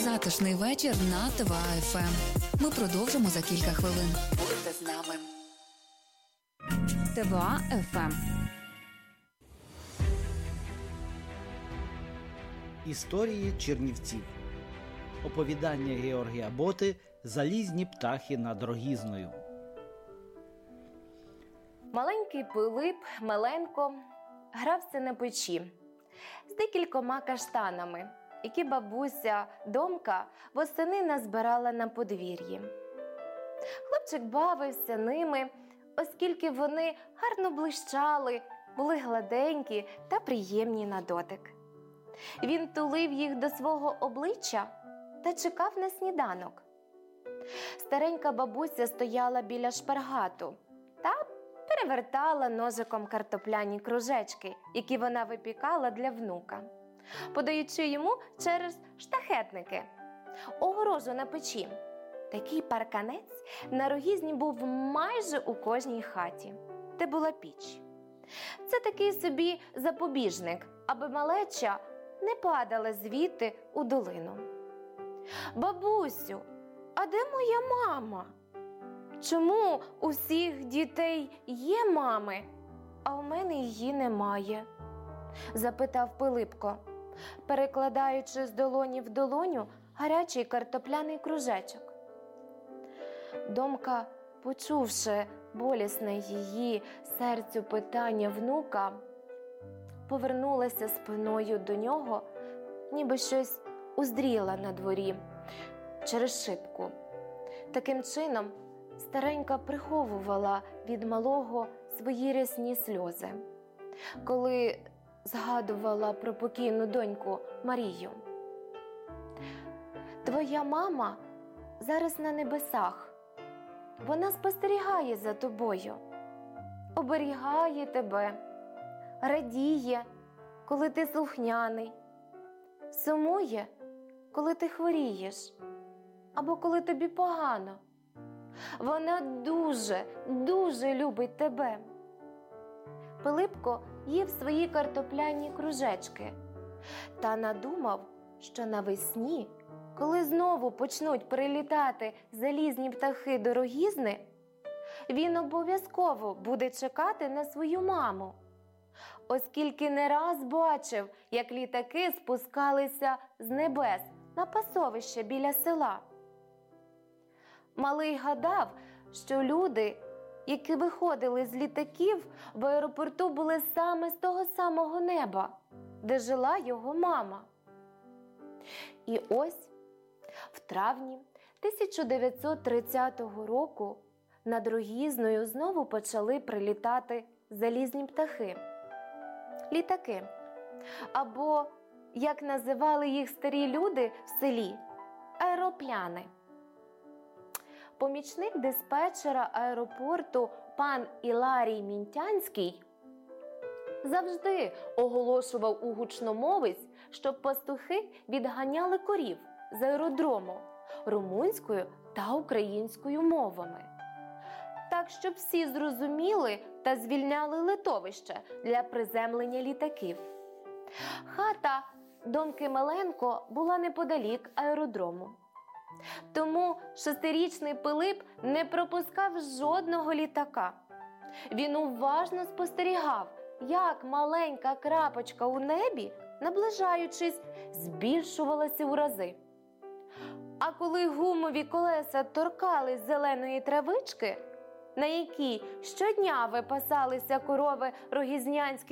Затишний вечір на ТВА ФМ. Ми продовжимо за кілька хвилин. Будьте з нами. ТВА ФМ. Історії Чернівців. Оповідання Георгія Боти «Залізні птахи над Рогізною». Маленький Пилип Меленко грався на печі з декількома каштанами, які бабуся Домка восени назбирала на подвір'ї. Хлопчик бавився ними, оскільки вони гарно блищали, були гладенькі та приємні на дотик. Він тулив їх до свого обличчя та чекав на сніданок. Старенька бабуся стояла біля шпаргату та перевертала ножиком картопляні кружечки, які вона випікала для внука, подаючи йому через штахетники, огорожу на печі. Такий парканець на Рогізні був майже у кожній хаті, де була піч. Це такий собі запобіжник, аби малеча не падала звідти у долину. «Бабусю, а де моя мама? Чому у всіх дітей є мами, а у мене її немає?» – запитав Пилипко, перекладаючи з долоні в долоню гарячий картопляний кружечок. Домка, почувши болісне її серцю питання внука, повернулася спиною до нього, ніби щось уздріла на дворі через шибку. Таким чином, старенька приховувала від малого свої рясні сльози, коли згадувала про покійну доньку Марію. «Твоя мама зараз на небесах. Вона спостерігає за тобою, оберігає тебе, радіє, коли ти слухняний, сумує, коли ти хворієш, або коли тобі погано. Вона дуже, дуже любить тебе». Пилипко їв свої картопляні кружечки та надумав, що навесні, коли знову почнуть прилітати залізні птахи до Рогізни, він обов'язково буде чекати на свою маму, оскільки не раз бачив, як літаки спускалися з небес на пасовище біля села. Малий гадав, що люди, які виходили з літаків, в аеропорту були саме з того самого неба, де жила його мама. І ось в травні 1930 року над Рогізною знову почали прилітати залізні птахи. Літаки, або, як називали їх старі люди в селі, аеропляни. Помічник диспетчера аеропорту пан Іларій Мінтянський завжди оголошував у гучномовець, щоб пастухи відганяли корів з аеродрому румунською та українською мовами, так, щоб всі зрозуміли та звільняли литовище для приземлення літаків. Хата Домки Меленко була неподалік аеродрому. Тому 6-річний Пилип не пропускав жодного літака. Він уважно спостерігав, як маленька крапочка у небі, наближаючись, збільшувалася у рази. А коли гумові колеса торкались зеленої травички, на якій щодня випасалися корови рогізнянських